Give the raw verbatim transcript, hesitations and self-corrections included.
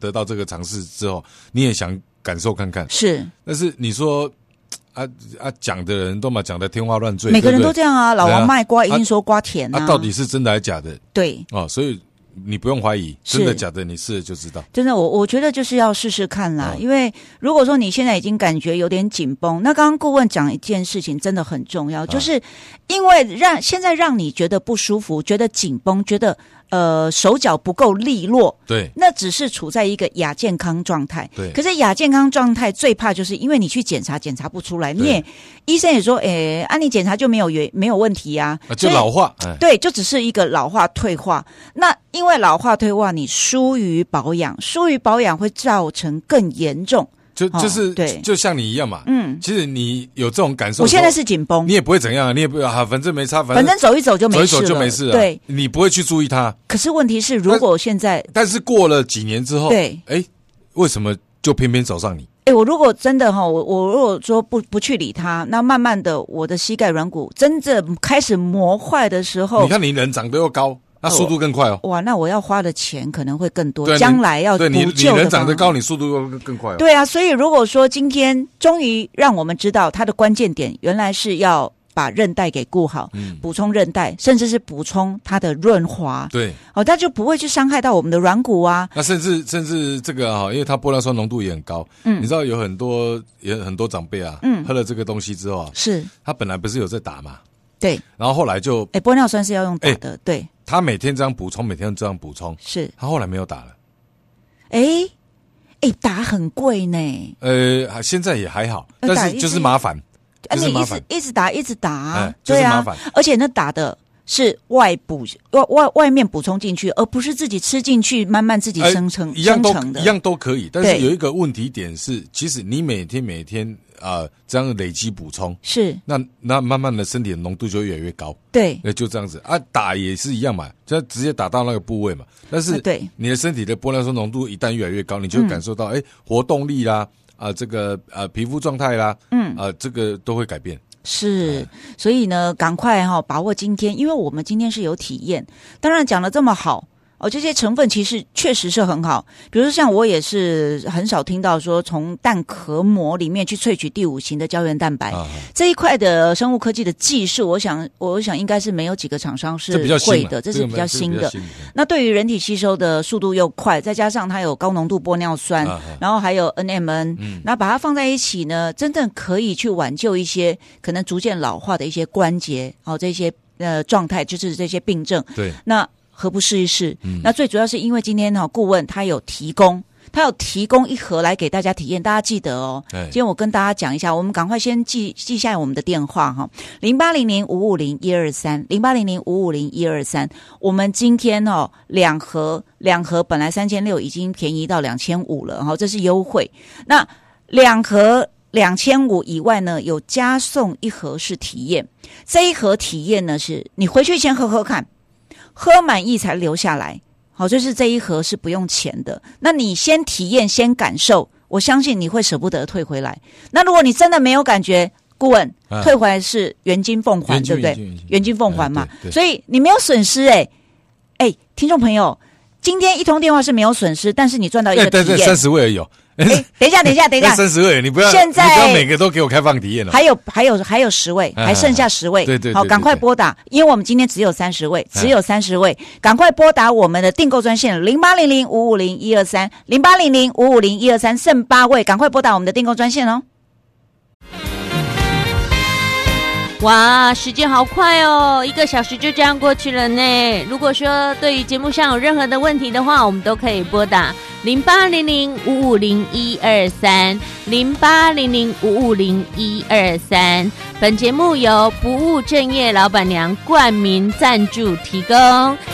得到这个尝试之后，你也想感受看看。 是， 但是你说啊啊，讲的人都嘛讲的天花乱坠， 每个人都这样啊。老王卖瓜一定说瓜甜啊， 啊，到底是真的还是假的？ 对， 哦，所以你不用怀疑，真的假的，你试了就知道。 真的，我我觉得就是要试试看啦。 哦、 因为如果说你现在已经感觉有点紧绷，那刚刚顾问讲一件事情真的很重要，就是因为让现在让你觉得不舒服，觉得紧绷，觉得呃手脚不够利落， 对， 那只是处在一个亚健康状态。 对， 可是亚健康状态最怕就是因为你去检查检查不出来，你也医生也说，诶，啊你检查就没有原没有问题啊， 啊就老化， 哎、对，就只是一个老化退化。那因为老化退化，你疏于保养，疏于保养会造成更严重。 就就是、 哦、对， 就像你一样嘛。嗯，其实你有这种感受， 我现在是紧绷， 你也不会怎样啊，你也不啊，反正没差，反正反正走一走就没事了， 走一走就没事了。 对， 你不会去注意它。 可是问题是，如果现在， 但, 但是过了几年之后， 对， 哎，为什么就偏偏找上你？ 哎，我如果真的哈，我我如果说不不去理它，那慢慢的我的膝盖软骨真正开始磨坏的时候， 你看你人长得又高。那速度更快哦！ 哇，那我要花的钱可能会更多，将来要补救的。 对，你你人长得高，你速度又更快哦。 对啊，所以如果说今天终于让我们知道它的关键点，原来是要把韧带给顾好，嗯，补充韧带，甚至是补充它的润滑。 对， 哦，它就不会去伤害到我们的软骨啊。 那甚至甚至这个啊，因为它玻尿酸浓度也很高，嗯，你知道有很多也很多长辈啊，嗯，喝了这个东西之后啊， 是他本来不是有在打嘛。 对， 然后后来就， 哎，玻尿酸是要用打的，对。 他每天这样补充，每天这样补充， 是。 他后来没有打了。 哎，哎，打很贵呢。 呃，现在也还好，但是就是麻烦，就是麻烦， 一直打一直打， 哎，就是麻烦。 而且那打的是外补外外外面补充进去，而不是自己吃进去，慢慢自己生成一样都生成的， 一样都可以。但是有一个问题点是，其实你每天每天。啊、呃，这样累积补充是， 那那慢慢的身体的浓度就越来越高， 对， 那就这样子啊，打也是一样嘛，就直接打到那个部位嘛。但是，对你的身体的玻尿酸浓度一旦越来越高，你就会感受到，哎、嗯，活动力啦，啊、呃，这个啊、呃，皮肤状态啦，嗯，啊、呃，这个都会改变。 是，所以呢，赶快哈、哦、把握今天，因为我们今天是有体验，当然讲得这么好。哦，这些成分其实确实是很好，比如说像我也是很少听到说从蛋壳膜里面去萃取第五型的胶原蛋白、啊、这一块的生物科技的技术，我想我想应该是没有几个厂商是会的，这是比较新的。那对于人体吸收的速度又快，再加上它有高浓度玻尿酸，啊、然后还有 N M N， 嗯，那把它放在一起呢，真正可以去挽救一些可能逐渐老化的一些关节，哦，这些呃状态，就是这些病症。 对， 那。何不试一试、嗯？那最主要是因为今天哈、哦、顾问他有提供，他有提供一盒来给大家体验，大家记得哦。今天我跟大家讲一下，我们赶快先记记下我们的电话哈，零八零零五五零一二三，零八零零五五零一二三。我们今天哦两盒两盒本来三千六已经便宜到两千五了哈，这是优惠。那两盒两千五以外呢，有加送一盒是体验，这一盒体验呢是你回去先喝喝看。喝满意才留下来，好，就是这一盒是不用钱的。那你先体验，先感受，我相信你会舍不得退回来。那如果你真的没有感觉，顾问、啊、退回来是原金奉还，对不对？原金奉还嘛，所以你没有损失哎、欸、哎、欸，听众朋友，今天一通电话是没有损失，但是你赚到一个体验， 对对，三十位而已有。 哎，等一下，等一下，等一下， 三十位，你不要， 现在你不要每个都给我开放体验了。 还有，还有，还有十位，还剩下十位。 对对， 好，赶快拨打，因为我们今天只有三十位，只有三十位，赶快拨打我们的订购专线零八零零五五零一二三，零八零零五五零一二三，剩八位，赶快拨打我们的订购专线哦。 哇，时间好快哦，一个小时就这样过去了呢。如果说对于节目上有任何的问题的话，我们都可以拨打零八零零五五零一二三，零八零零五五零一二三。本节目由不务正业老板娘冠名赞助提供。